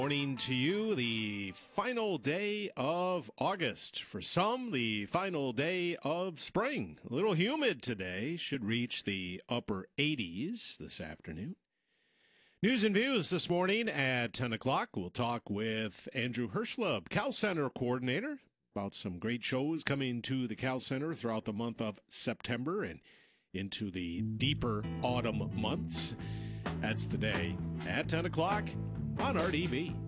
Morning to you, the final day of August. For some, the final day of spring. A little humid today, should reach the upper 80s this afternoon. News and views this morning at 10 o'clock. We'll talk with Andrew Hirschlub, Cal Center coordinator, about some great shows coming to the Cal Center throughout the month of September and into the deeper autumn months. That's today at 10 o'clock on RDB.